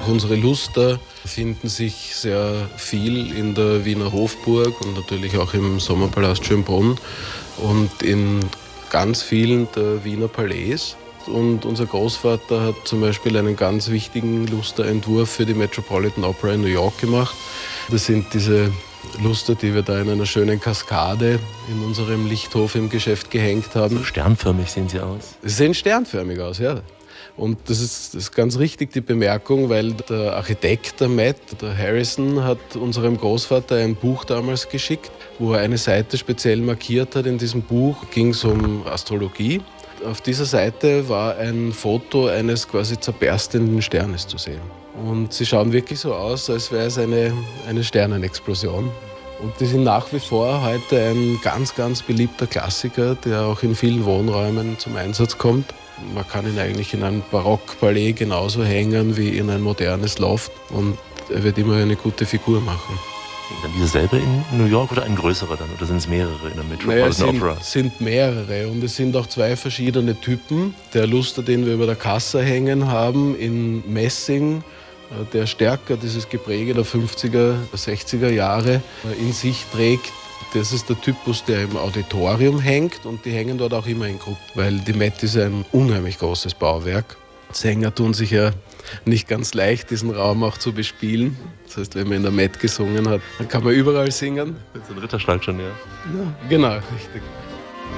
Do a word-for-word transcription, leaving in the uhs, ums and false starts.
Unsere Luster finden sich sehr viel in der Wiener Hofburg und natürlich auch im Sommerpalast Schönbrunn und in ganz vielen der Wiener Palais. Und unser Großvater hat zum Beispiel einen ganz wichtigen Lusterentwurf für die Metropolitan Opera in New York gemacht. Das sind diese Luster, die wir da in einer schönen Kaskade in unserem Lichthof im Geschäft gehängt haben. So sternförmig sehen sie aus? Sie sehen sternförmig aus, ja. Und das ist, das ist ganz richtig, die Bemerkung, weil der Architekt, der Met, der Harrison, hat unserem Großvater ein Buch damals geschickt, wo er eine Seite speziell markiert hat. In diesem Buch ging es um Astrologie. Auf dieser Seite war ein Foto eines quasi zerberstenden Sternes zu sehen. Und sie schauen wirklich so aus, als wäre es eine, eine Sternenexplosion. Und die sind nach wie vor heute ein ganz, ganz beliebter Klassiker, der auch in vielen Wohnräumen zum Einsatz kommt. Man kann ihn eigentlich in ein Barockpalais genauso hängen wie in ein modernes Loft. Und er wird immer eine gute Figur machen. Dann diese selbe in New York oder ein größerer dann? Oder sind es mehrere in der Metropolitan naja, es sind, Opera? Es sind mehrere und es sind auch zwei verschiedene Typen. Der Luster, den wir über der Kasse hängen haben, in Messing, der stärker dieses Gepräge der fünfziger, sechziger Jahre in sich trägt. Das ist der Typus, der im Auditorium hängt und die hängen dort auch immer in Gruppen, weil die Met ist ein unheimlich großes Bauwerk. Sänger tun sich ja nicht ganz leicht, diesen Raum auch zu bespielen. Das heißt, wenn man in der Met gesungen hat, dann kann man überall singen. Das ist ein Ritterschlag schon, ja. Ja, genau, richtig.